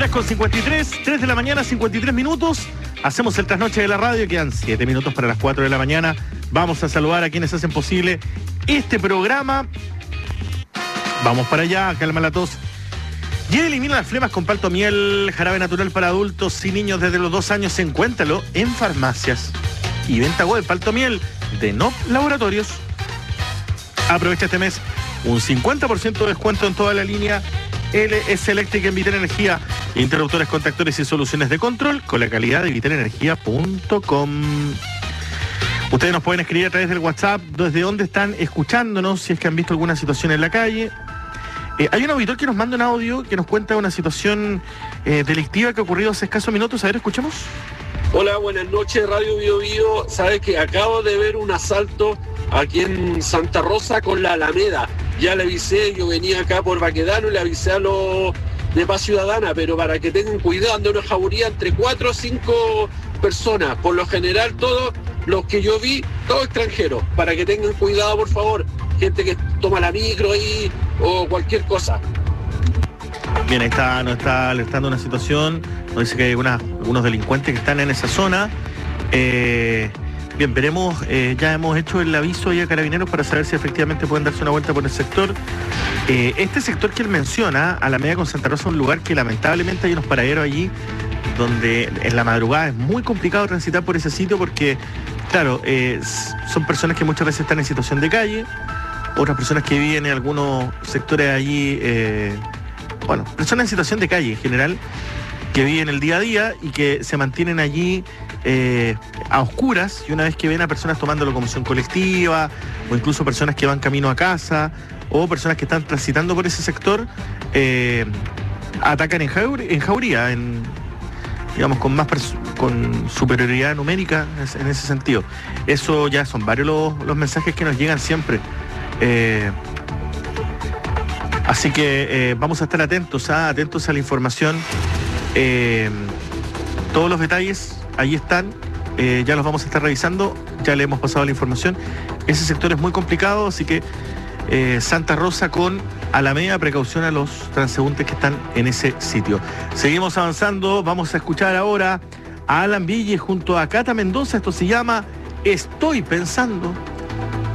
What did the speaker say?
3:53, 3 de la mañana, 53 minutos. Hacemos el trasnoche de la radio, quedan 7 minutos para las 4 de la mañana. Vamos a saludar a quienes hacen posible este programa. Vamos para allá, calma la tos. Y elimina las flemas con palto miel, jarabe natural para adultos y niños desde los 2 años. Encuéntralo en farmacias y venta web. Palto miel de NOP Laboratorios. Aprovecha este mes un 50% de descuento en toda la línea LS Electric en Vital Energía. Interruptores, contactores y soluciones de control con la calidad de vitalenergia.com. Ustedes nos pueden escribir a través del WhatsApp desde dónde están escuchándonos, si es que han visto alguna situación en la calle. Hay un auditor que nos manda un audio que nos cuenta una situación delictiva que ha ocurrido hace escasos minutos. A ver, escuchemos. Hola, buenas noches, Radio Bio Bio. Sabes que acabo de ver un asalto aquí en Santa Rosa con la Alameda. Ya le avisé, yo venía acá por Baquedano y le avisé a los de Paz Ciudadana, pero para que tengan cuidado, anda una jauría entre 4 o 5 personas. Por lo general, todos los que yo vi, todos extranjeros. Para que tengan cuidado, por favor. Gente que toma la micro ahí o cualquier cosa. Bien, nos está alertando una situación. Nos dice que hay algunos delincuentes que están en esa zona. Bien, veremos, ya hemos hecho el aviso ahí a Carabineros para saber si efectivamente pueden darse una vuelta por el sector. Este sector que él menciona, Alameda con Santa Rosa, es un lugar que lamentablemente hay unos paraderos allí donde en la madrugada es muy complicado transitar por ese sitio porque, claro, son personas que muchas veces están en situación de calle, otras personas que viven en algunos sectores allí, personas en situación de calle en general, que viven el día a día y que se mantienen allí a oscuras, y una vez que ven a personas tomando locomoción colectiva o incluso personas que van camino a casa o personas que están transitando por ese sector, atacan en jauría, digamos, con superioridad numérica en ese sentido. Eso ya son varios los mensajes que nos llegan siempre. Así que vamos a estar atentos a la información. Todos los detalles ahí están, ya los vamos a estar revisando, ya le hemos pasado la información. Ese sector es muy complicado, así que Santa Rosa con Alameda, precaución a los transeúntes que están en ese sitio. Seguimos avanzando, vamos a escuchar ahora a Alan Ville junto a Cata Mendoza. Esto se llama Estoy Pensando.